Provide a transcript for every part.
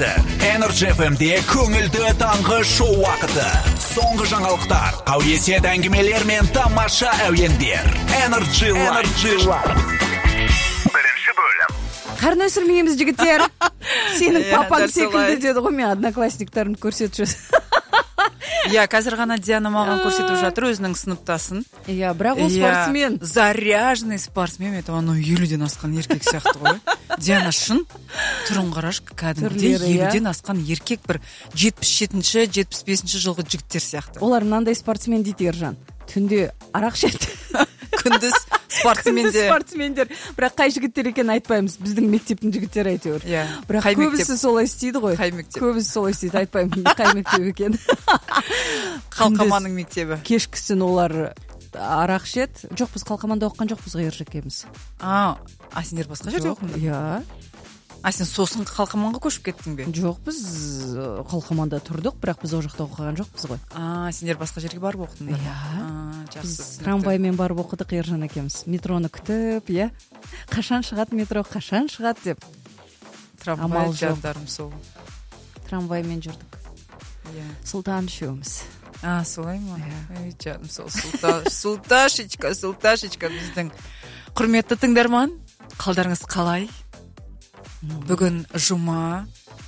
келді. Energy FM-де көңілді таңғы шоу вақыты. Соңғы жаңалықтар, қауесет әңгімелер мен тамаша әуендер. Energy Live. Бірінші бөлім. Қарны өсірмейміз жігіттер. Сенің папаң секілді деді ғой, мен одноклассниктарын көрсетіп жүрсін. Иә, қазір ғана Диана маған көрсетіп жатыр өзінің сыныптасын. Иә, бірақ ол спортсмен. Заряженный спортсмен, это анау 50-ден асқан еркек сияқты ғой. Диана шын түрін қараш, кәдімгідей 50-ден асқан еркек, бір 77-ші, 75-ші жылғы жігіттер сияқты. Олар мынандай спортсмен дейді Ержан. Түнде арақ ішеді. Күндіз спортсмендер. Бірақ қай жігіттер екенін айтпаймыз. Біздің мектептің жігіттері әйтеуір. Иә. Бірақ көбісі солай істейді ғой. Қай мектеп? Көбісі солай істейді, айтпаймын қай мектеп екенін. Қалқаманның мектебі. Кешкісін олар арақ ішеді. Жоқ, біз Қалқаманда оқыған жоқпыз ғой Ержекеміз. Сендер басқа жерде оқыңдар? Иә. Сен сосын Қалқаманға көшіп кеттің бе? Жоқ, біз Қалқаманда тұрдық, бірақ біз ол жақта оқыған жоқпыз ғой. Сендер басқа жерге барып оқыдыңдар? Иә. Біз трамваймен барып оқыдық Ержан екеуміз. Метроны күтіп, иә. Қашан шығады метро, қашан шығады деп. Трамвай жандарым сол. Трамваймен жүрдік. Иә. Сұлтан үшеуміз. Солай ма? Жаным сол. Сұлташечка біздің құрметті тыңдарман. Қалдарыңыз қалай? Бүгін жұма.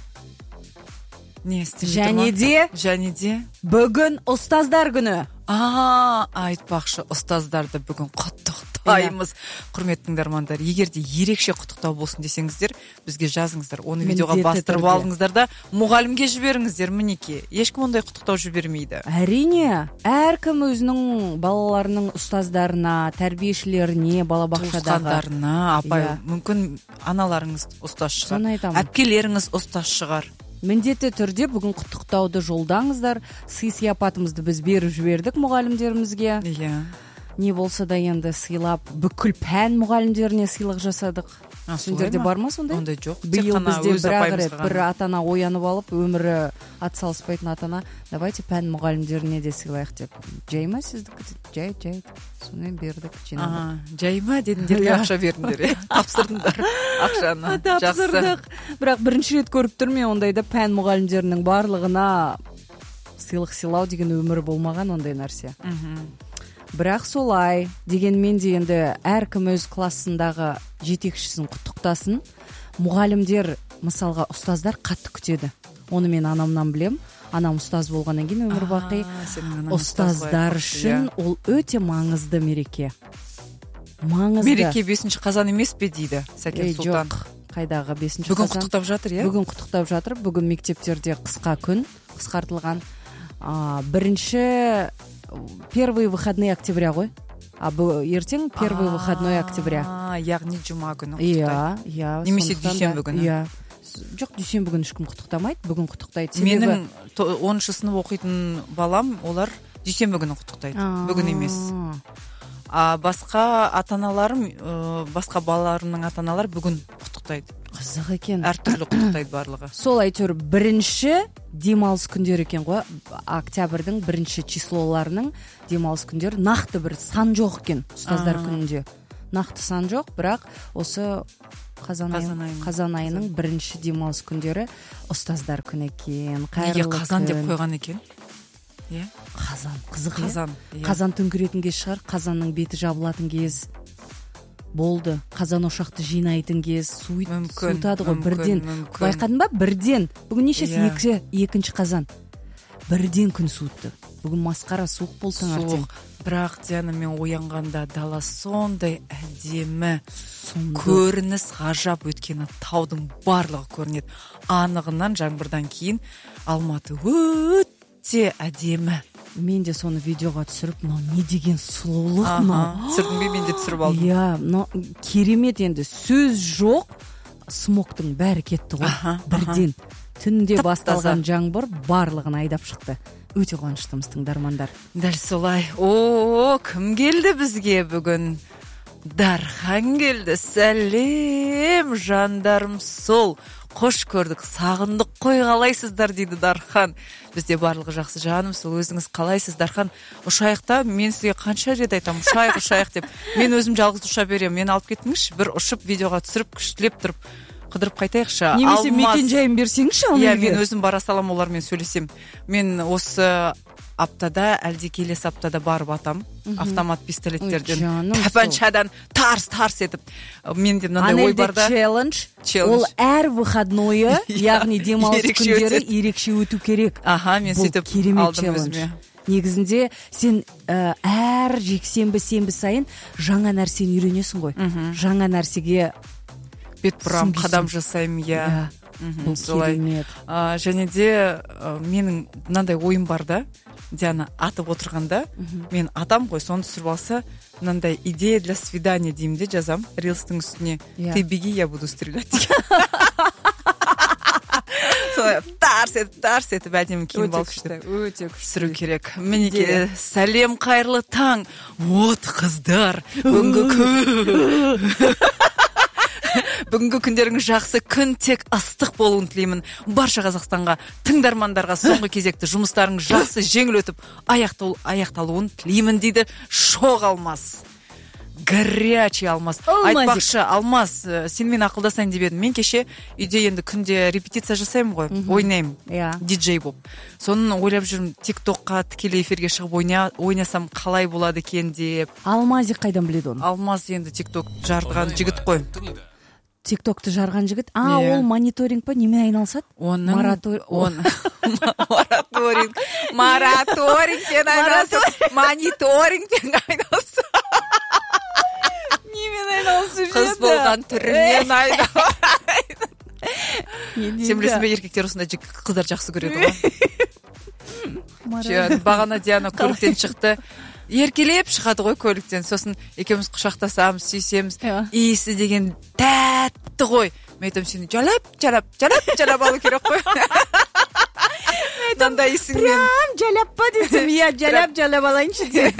Не істемей Және де бүгін ұстаздар күні. Айтпақшы, ұстаздарды бүгін құттықтаймыз. Құрметті тыңдармандар, егер де ерекше құттықтау болсын десеңіздер, бізге жазыңыздар. Оны видеоға бастырып алыңыздар да мұғалімге жіберіңіздер. Мінеке, ешкім ондай құттықтау жібермейді. Әрине, әркім өзінің балаларының ұстаздарына, тәрбиешілеріне, балабақшадағы туысқандарына, апай, мүмкін аналарыңыз ұстаз шығар, әпкелеріңіз ұстаз шығар. Міндетті түрде бүгін құттықтауды жолдаңыздар. Сый-сияпатымызды біз беріп жібердік мұғалімдерімізге. Иә. Не болса да енді сыйлап, бүкіл пән мұғалімдеріне сыйлық жасадық. Сендерде бар ма сондай? Ондай жоқ. Биыл бізде бір атана оянып алып, өмірі атсалыспайтын атана, давайте пән мұғалімдеріне де сыйлайық деп. Жай ма сіздікі? Жай. Сонымен бердік. Жай ма дедіңдерге ақша бердіңдер. Тапсырдыңдар ақшаны. Тапсырдық. Бірақ бірінші рет көріп тұрмын, ондайда пән мұғалімдерінің барлығына сыйлық сыйлау деген өмірі болмаған ондай нәрсе. Бірақ солай, дегенмен де енді әркім өз классындағы жетекшісін құттықтасын. Мұғалімдер, мысалға, ұстаздар қатты күтеді. Оны мен анамнан білем. Анам ұстаз болғаннан кейін өмір бақи. Ұстаздар үшін ол өте маңызды мереке. Мереке 5 қазан емес пе дейді Сәкен Сұлтан? Жоқ, қайдағы 5 қазан. Бүгін құттықтап жатыр, иә? Бүгін құттықтап жатыр. Бүгін мектептерде қысқа күн, қысқартылған. Бірінші первые выходные октября ғой. Ертең первый выходной октября. Яғни жұма күні құттықтайды. Иә. Немесе дүйсенбі күні. Иә. Жоқ, дүйсенбі күні ешкім құттықтамайды, бүгін құттықтайды. Менің 10-шы сынып оқитын балам, олар дүйсенбі күні құттықтайды. Бүгін емес. Басқа ата-аналарым, басқа балаларымның ата-аналары бүгін құттықтайды. Қызық екен. Әртүрлі құттықтайды барлығы. Сол әйтеуір бірінші демалыс күндері екен ғой. Октябрьдің бірінші числоларының демалыс күндері нақты бір сан жоқ екен ұстаздар күнінде. Нақты сан жоқ, бірақ осы қазан айының бірінші демалыс күндері ұстаздар күні екен. Неге қазан деп қойған екен? Қазан, қызық Қазан төңкеретін кез шығар, қазанның беті жабылатын кез. Болды. Қазан ошақты жинайтын кез, суытады ғой бірден. Байқадың ба? Бірден. Бүгін нешесі? Екінші қазан. Бірден күн суытты. Бүгін масқара суық болды таңертең. Бірақ Диана, мен оянғанда дала сондай әдемі, көрініс ғажап өткені, таудың барлығы көрінеді. Анығынан жаңбырдан кейін Алматы өте әдемі. Мен де соны видеоға түсіріп, не деген сұлулық. Түсірдің бе? Мен де түсіріп алдым. Иә, керемет енді. Сөз жоқ, смоктың бәрі кетті ғой. Бірден. Түнде басталған жаңбыр барлығын айдап шықты. Өте қуаныштымыз тыңдармандар. Дәл солай. Кім келді бізге бүгін? Дархан келді. Сәлем, жандарым сол. Қош көрдік, сағындық қой, қалайсыздар дейді Дархан. Бізде барлығы жақсы, жаным сол. Өзіңіз қалайсыз Дархан? Ұшайықта мен сізге қанша рет айтам, ұшайық деп. Мен өзім жалғыз ұша берем. Мен алып кеттіңізші, бір ұшып видеоға түсіріп, күштілеп тұрып. қыдырып қайтайықшы. Немесе мекен жайын берсеңші. Иә, мен өзім бара салам, олармен сөйлесем. Мен осы аптада, әлде келесі аптада барып атам. Автомат пистолеттерден тапаншадан тарс етіп. Менде мынандай ой бар да. Челлендж. Ол әр выходное, яғни демалыс күндері ерекше өту керек. Аха, мен сөйтіп алдым өзіме. Негізінде сен әр жексенбі сенбі сайын жаңа нәрсені үйренесің ғой. Жаңа нәрсеге бет бұрам, қадам жасаймын, иә. Бұл керемет. Және де менің мынандай ойым бар да. Диана атып отырғанда, мен атам ғой, соны түсіріп алса, мынандай идея для свидания деймін де жазам, рилстың үстіне. Ты беги, я буду стрелять. Солай тарс етіп әдемі киім балып өте түсіру керек. Мінеке, сәлем, қайырлы таң. Вот қыздар, бүгінгі күндеріңіз жақсы, күн тек ыстық болуын тілеймін. Барша Қазақстанға, тыңдармандарға соңғы кезекті жұмыстарыңыз жақсы, жеңіл өтіп, аяқталуын тілеймін дейді Шоқ Алмас. Горячий Алмас. Айтпақшы, Алмас, сенімен ақылдасайын деп едім. Мен кеше үйде енді күнде репетиция жасаймын ғой, ойнаймын, диджей боп. Соны ойлап жүрмін, тиктокқа тікелей эфирге шығып ойнасам қалай болады екен деп. Алмазик қайдан біледі оны? Алмаз енді тикток жарған жігіт қой. Тиктокты жарған жігіт. Ол мониторинг па, немен айналысады? Мораторингтен айналысады. Мониторингтен айналысады. Немен айналысып жүреді? Қыз болған түрінен айналысады. Сен білесің бе, еркектер осындай қыздар жақсы көреді ғой. Бағана Диана көліктен шықты. Еркелеп шығады ғой көліктен. Сосын екеуміз құшақтасамыз, сүйсеміз. Иісі деген тәтті ғой. Мен айтам, сені жалап алу керек қой. Мынандай исіңмен. Прям жалап па десем, иә, жалап алайыншы деп.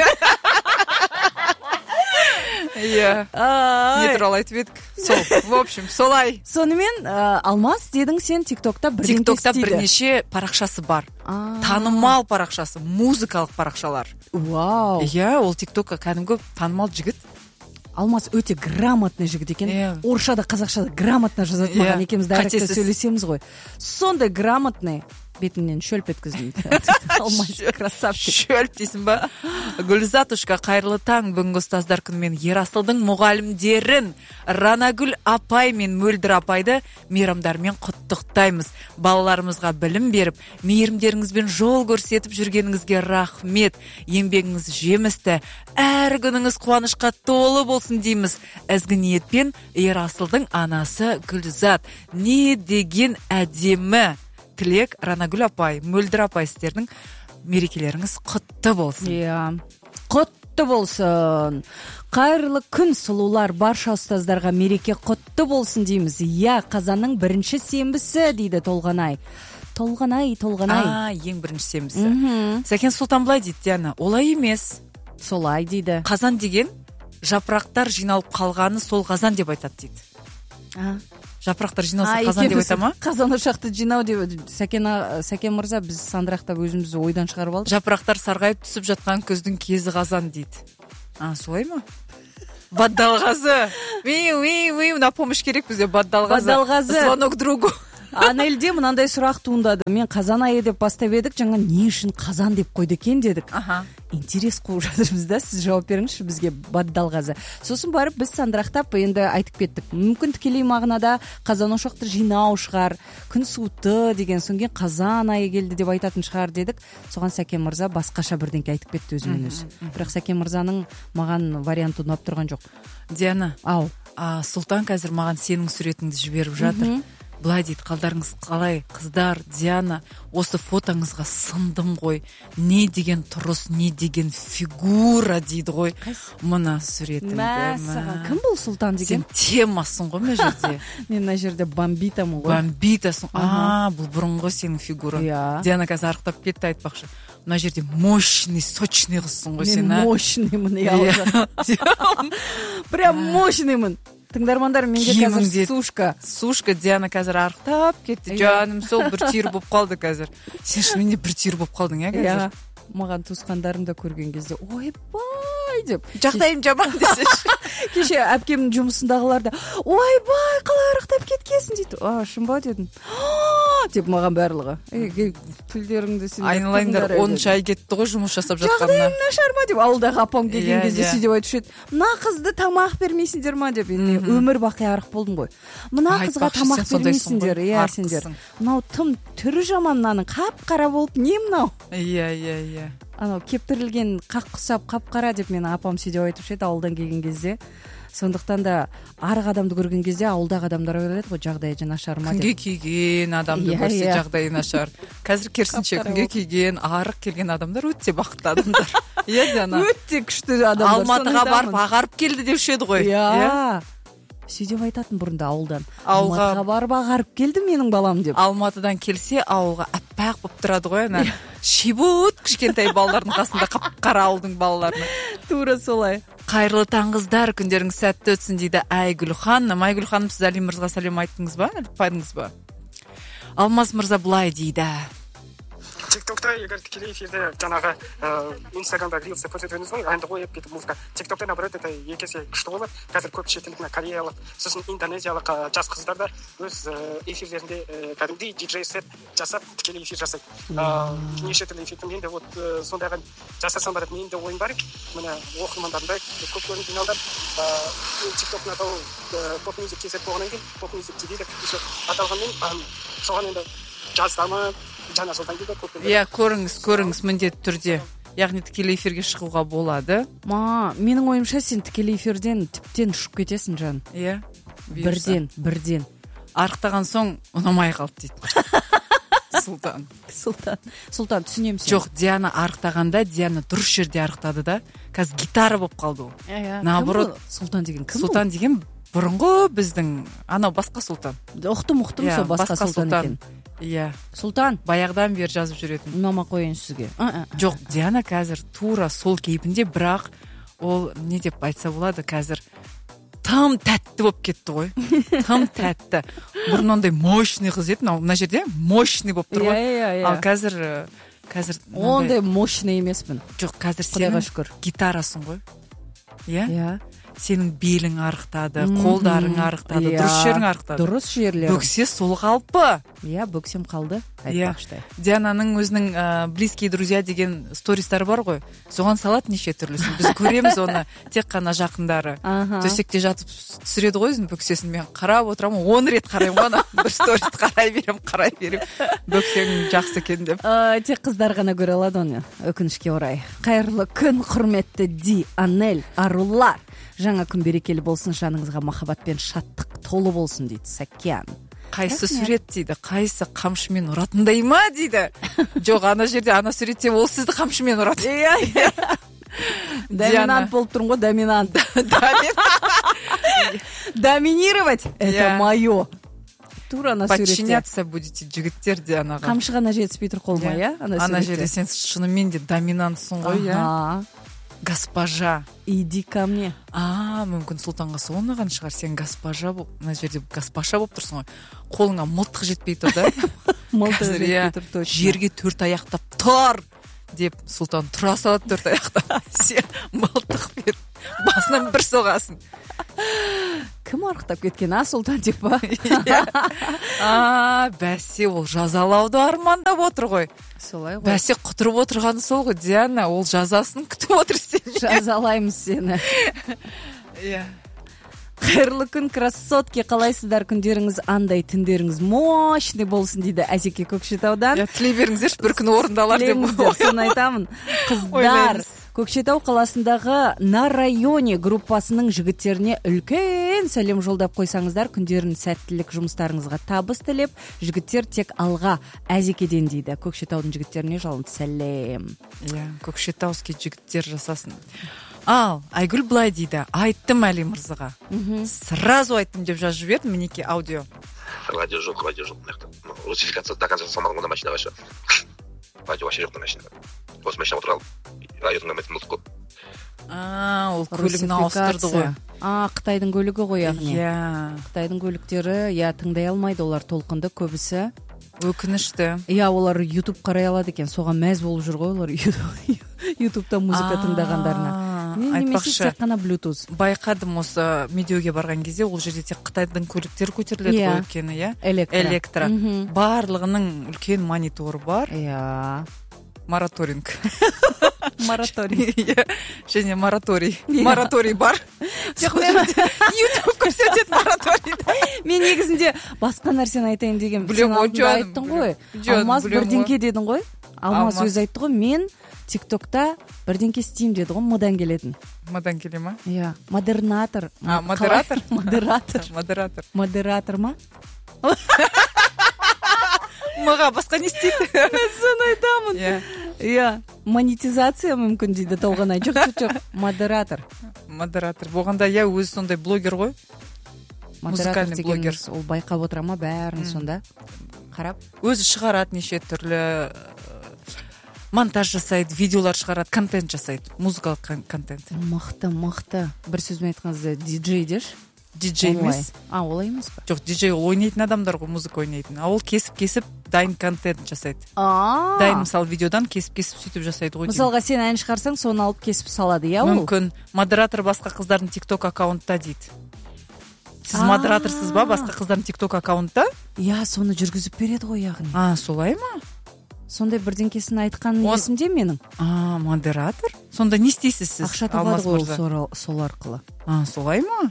Иә. Не туралы айтып едік? Сол, в общем, солай. Сонымен, Алмас дедің сен тиктокта бірнеше парақшасы бар. Танымал парақшасы, музыкалық парақшалар. Вау. Иә, ол тиктокқа кәдімгі танымал жігіт. Алмас өте грамотный жігіт екен. Орысшада, қазақшада грамотно жазады маған, екеуміз дәректе сөйлесеміз ғой. Сондай грамотный. Бетімнен шөлп еткіздім. Алмас красавчик. Шөлп дейсің ба? Гүлзатушка, қайырлы таң. Бүгінгі ұстаздар күнімен Ерасылдың мұғалімдерін, Ранагүл апай мен Мөлдір апайды мейрамдармен құттықтаймыз. Балаларымызға білім беріп, мейірімдеріңізбен жол көрсетіп жүргеніңізге рахмет. Еңбегіңіз жемісті. Әр күніңіз қуанышқа толы болсын дейміз. Ізгі ниетпен Ерасылдың анасы Гүлзат. Не деген әдемі. Тілек, Ранагүл апай, Мөлдір апай, сіздердің мерекелеріңіз құтты болсын. Иә, құтты болсын. Қайырлы күн, сұлулар, барша ұстаздарға мереке құтты болсын дейміз. Иә, қазанның 1-ші сенбісі дейді Толғанай. Толғанай. Ең 1-ші сенбісі. Сәкен Сұлтан былай дейді, Диана, олай емес. Солай дейді. Қазан деген жапырақтар жиналып қалғаны сол қазан деп айтады дейді. Жапырақтар жиналса қазан деп айта ма? Қазан ошақты жинау деп Сәкен мырза, біз сандырақтап өзімізді ойдан шығарып алдық. Жапырақтар сарғайып түсіп жатқан күздің кезі қазан дейді. Солай ма? Баддалғазы. На помощь керек бізде Баддалғазы. Звонок другу. Анелде мынандай сұрақ туындады. Мен қазан айы деп бастап едік, жаңа не үшін қазан деп қойды екен дедік. Интерес қуып жатырмыз да, сіз жауап беріңізші бізге, Баддалғазы. Сосын барып біз сандырақтап енді айтып кеттік. Мүмкін тікелей мағынада қазан ошақты жинау шығар, күн суыты деген, соң кейін қазан айы келді деп айтатын шығар дедік. Соған Сәкен мырза басқаша бірдеңке айтып кетті өзімен өзі. Бірақ Сәкен мырзаның маған варианты ұнап тұрған жоқ. Диана, Сұлтан қазір маған сенің суретіңді жіберіп жатыр. Былай дейді, қалдарыңыз қалай, қыздар, Диана, осы фотоңызға сындым ғой. Не деген тұрыс, не деген фигура дейді ғой. Мұна суретіңді. Кім бұл Сұлтан деген? Сен темасың ғой мына жерде. Мен мына жерде бомбитамын ғой. Бомбитасың. Бұл бұрынғы сенің фигура. Диана қазір арықтап кетті, айтпақшы. Мына жерде мощный, сочный қызсың ғой сен. Мен мощныймын, прям мощныймын. Тыңдармандар, менде қазір сушка. Диана қазір арықтап кетті. Жаным, сол бір түйір болып қалды қазір. Сен шынымен бір түйір болып қалдың, қазір? Маған туысқандарым да көрген кезде, ойбай, ойбай деп жағдайым жаман десеші. кеше әпкемнің жұмысындағылар да ойбай қалай арықтап кеткенсің дейді. Шын ба дедім. Деп маған барлығы тілдеріңді сендер айналайындар 10 ай кетті ғой жұмыс жасап жатқанына. Жағдайың нашар ма деп ауылдағы апам келген кезде сөйтіп айтушы еді. Мына қызды тамақ бермейсіңдер ма деп. Мен өмір бақи арық болдым ғой. Мына қызға тамақ бермейсіңдер. Иә сендер. Мынау тым түрі жаман мынаның қап-қара болып не мынау? Иә. Анау кептірілген қақ құсап қап-қара деп мені апам сөйтіп айтушы еді ауылдан келген кезде. Сондықтан да арық адамды көрген кезде ауылдағы адамдар ойлайды ғой жағдайы нашар ма деп. Күнге күйген адамды көрсе жағдайы нашар. Қазір керісінше күнге күйген, арық келген адамдар өте бақытты адамдар. Иә Диана. Өте күшті адамдар. Алматыға барып ағарып келді деуші еді ғой. Иә. Сөйтіп айтатын бұрында ауылдан. Алматыға барып ағарып келді менің балам деп. Алматыдан келсе ауылға аппақ болып тұрады ғой ана. Шибут кішкентай балалардың қасында қап-қара ауылдың балаларының. Тура солай. Қайырлы таң қыздар, күндеріңіз сәтті өтсін дейді Айгүл ханым. Айгүл ханым, сіз Әлим мырзаға сәлем айттыңыз ба? Айтпадыңыз ба? Алмаз мырза былай дейді. ТикТокта егер тікелей эфирде жаңағы инстаграмда рилсты көрсетеміз ғой, әнді қойып кетіп музыка. ТикТокта наоборот это екі есе күшті болады. Қазір көп шетелдік кореялық, сосын индонезиялық жас қыздар да өз эфирлерінде кәдімгідей диджей сет жасап тікелей эфир жасайды. Неше түрлі эфирдің енді вот сондайға жасасам барады. Менің де ойым бар. Міне оқырмандарымда көп көрінген жиналдар. ТикТокна поп мюзик кесет болғаннан кейін поп мюзик TV деп аталғанмен соған енді жаздамы жаңа жылдан кейін көп. Иә, көріңіз міндетті түрде. Яғни тікелей эфирге шығуға болады. Менің ойымша сен тікелей эфирден тіптен ұшып кетесің жан. Иә. Бірден. Арықтаған соң ұнамай қалды дейді. Сұлтан түсінемін сені. Жоқ, Диана арықтағанда Диана дұрыс жерде арықтады да. Қазір гитара болып қалды ол. Наоборот, Сұлтан деген кім? Сұлтан деген бұрынғы біздің анау басқа Сұлтан. Ұқтым сол басқа Сұлтан екен. Иә. Сұлтан баяғыдан бері жазып жүретін. Ұнамай қояйын сізге. Жоқ, Диана қазір тура сол кейпінде, бірақ ол не деп айтса болады, қазір тым тәтті болып кетті ғой. Тым тәтті. Бұрын ондай мощный қыз еді, мына жерде мощный болып тұр ғой. Ал қазір ондай мощный емеспін. Жоқ, қазір сенің гитарасың ғой. Иә. Сенің белің арықтады, қолдарың арықтады, дұрыс жерің арықтады. Дұрыс жерлерің. Бөксе сол қалпы. Иә, бөксем қалды. Айтпақшыдай. Диананың өзінің близкие друзья деген стористары бар ғой. Соған салат неше түрлісін. Біз көреміз оны, тек қана жақындары. Төсекте жатып түсіреді ғой өзінің бөксесін. Мен қарап отырамын, 10 рет қараймын ғана. Бір сторист қарай берем. Бөксең жақсы екен деп. Тек қыздар ғана көре алады оны, өкінішке орай. Қайырлы күн, құрметті Ди, Анель, арулар. Жаңа күн берекелі болсын, жаныңызға махаббат пен шаттық толы болсын дейді Сәкен. Қайсы сурет дейді, қайсы қамшымен ұратындай ма дейді. Жоқ, ана жерде ана суретте ол сізді қамшымен ұрады. Иә. Доминант болып тұрын ғой, доминант. Доминировать – это мое. Тура на суретте. Подчиняться будете жігіттер де анаға. Қамшы ғана жетіспей тұр қолма, иә? Ана жерде сен шынымен де доминантсың ғой, иә? Госпожа. Иди ко мне. Мүмкін Сұлтанға сол ұнаған шығар. Сен госпожа болып, мына жерде госпожа болып тұрсың ғой. Қолыңа мылтық жетпей тұр да. Мылтық жетпей тұр, точно. Жерге 4 аяқтап тұр деп Сұлтан тұра салады 4 аяқтап. Сен мылтықпен басынан бір соғасың. Кім арықтап кеткен, Сұлтан деп па? Бәсе, ол жазалауды армандап отыр ғой. Солай ғой. Бәсе, құтырып отырғаны сол ғой, Диана, ол жазасын күтіп отыр сен. Жазалаймыз сені. Иә. Қайырлы күн, красотки, қалайсыздар, күндеріңіз андай, түндеріңіз мощный болсын дейді Әзеке Көкшетаудан. Тілей беріңіздер, бір күн орындалар деп ойлаймын. Соны айтамын. Қыздар, Көкшетау қаласындағы На районе группасының жігіттеріне үлкен сәлем жолдап қойсаңыздар, күндерін сәттілік, жұмыстарыңызға табыс тілеп, жігіттер тек алға Әзекеден дейді. Көкшетаудың жігіттеріне жалынды сәлем. Иә, көкшетауский жігіттер жасасын. Ал, Айгүл былай дейді, айттым Әлим мырзаға. Сразу айттым деп жазып жібердім, мінеке аудио. Радио жоқ. Русификация до конца салмаған ғана машинаға шығар. Радио вообще жоқты машинаға. Осы машина отырал. Радио тыңдамайтын болдық қой. Ол көлігін ауыстырды ғой. Қытайдың көлігі ғой яғни. Иә. Қытайдың көліктері, тыңдай алмайды, олар толқынды көбісі. Өкінішті. Иә, олар YouTube қарай алады екен, соған мәз болып жүр ғой олар YouTube'да музыка тыңдағандарына. немесе тек қана Bluetooth. Байқадым осы медеуге барған кезде ол жерде тек Қытайдың көліктері көтеріледі ғой өйткені, иә? Электро. Барлығының үлкен мониторы бар. Иә. Мораторинг. Мораторий. Және мораторий бар. YouTube көрсетеді мораторийді. Мен негізінде басқа нәрсені айтайын деген. Сен алдында айттың ғой. Алмаз бірдеңке дедің ғой. Алмаз өзі айтты ғой. Мен TikTok'та бірдеңке істеймін деді ғой. Мыдан келетін. Мыдан келе ма? Иә. Модератор. Модератор ма? Мыға басқа не істейді? Мен соны айтамын. Иә. Монетизация мүмкін дейді толғанай. Жоқ. Модератор. Болғанда, иә, өзі сондай блогер ғой. Музыкальный блогер. Ол байқап отыра ма бәрін сонда? Қарап. Өзі шығарады неше түрлі монтаж жасайды, видеолар шығарады, контент жасайды. Музыкалық контент. Мықты. Бір сөзбен айтқаныңызда диджей деш? Диджей емес. Олай емес па? Жоқ, диджей ол ойнайтын адамдар ғой, музыка ойнайтын. Ол кесіп дайын контент жасайды. Дайын, мысалы, видеодан кесіп сөйтіп жасайды ғой. Мысалға сен ән шығарсаң, соны алып кесіп салады, иә ол? Мүмкін. Модератор басқа қыздардың TikTok аккаунтта дейді. Сіз модераторсыз ба басқа қыздардың TikTok аккаунтта? Иә, соны жүргізіп береді ғой, яғни. Солай ма? Сондай бірдеңкесін айтқан есімде менің. Модератор? Сонда не істейсіз сіз? Ақша табады ғой сол арқылы. Солай ма?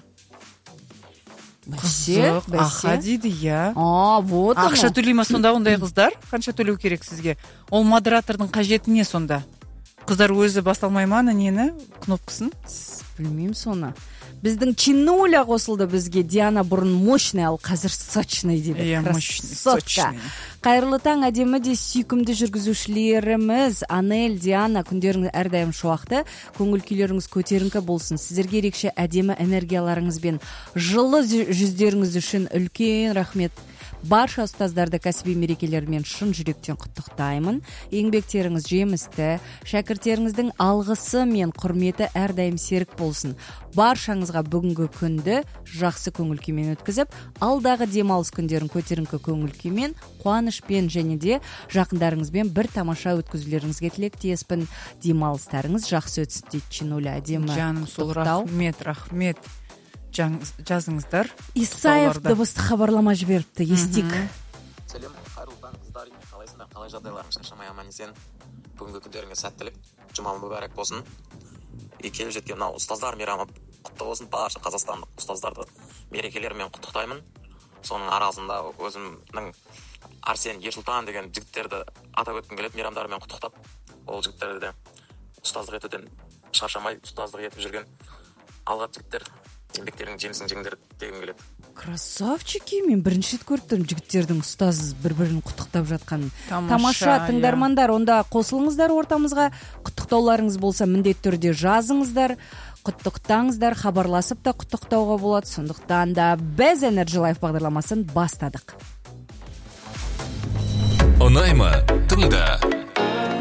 Қызық, аха дейді, иә. Вот. Ақша төлей ма сонда ондай қыздар? Қанша төлеу керек сізге? Ол модератордың қажеті не сонда? Қыздар өзі басалмай ма нені? Кнопкасын? Білмеймін соны. Біздің Чинуля қосылды бізге. Диана бұрын мощный, ал қазір сочный дейді. Сочный. Қайырлы таң, әдемі де сүйкімді жүргізушілеріміз. Анель, Диана, күндеріңіз әрдайым шуақты. Көңіл күйлеріңіз көтеріңкі болсын. Сіздерге ерекше әдемі энергияларыңыз бен жылы жүздеріңіз үшін үлкен рахмет. Барша ұстаздарды кәсіби мерекелермен шын жүректен құттықтаймын. Еңбектеріңіз жемісті, шәкірттеріңіздің алғысы мен құрметі әрдайым серік болсын. Баршаңызға бүгінгі күнді жақсы көңіл күймен өткізіп, алдағы демалыс күндерін көтеріңкі көңіл күймен, қуанышпен және де жақындарыңызбен бір тамаша өткізулеріңізге тілектеспін. Демалыстарыңыз жақсы өтсін дейді Чинуля. Әдемі. Жаным, сол рахмет. Жазыңыздар. Исаев дыбысты хабарлама жіберіпті. Естик. Сәлем, қайырлы таң қыздар. Қалайсыңдар? Қалай жағдайларың? Шаршамай аман-есен. Бүгінгі күндеріңе сәттілік, жұма мүбәрәк болсын. Келіп жеткен мынау ұстаздар мейрамы құтты болсын. Барша қазақстандық ұстаздарды мерекелерімен құттықтаймын. Соның арасында өзімнің Арсен Ерсұлтан деген жігіттерді атап өткім келеді, мейрамдарымен құттықтап. Ол жігіттерді де ұстаздық етуден шаршамай ұстаздық етіп жүрген алғат жігіттер. Еңбектерің жемісін жеңдер дегім келеді. Красавчики, мен бірінші рет көріп тұрмын жігіттердің ұстаз бір-бірін құттықтап жатқанын. Тамаша, тыңдармандар, онда қосылыңыздар ортамызға. Құттықтауларыңыз болса міндетті түрде жазыңыздар, құттықтаңыздар, хабарласып та құттықтауға болады. Сондықтан да біз Energy Life бағдарламасын бастадық. Ұнай ма? Тыңда.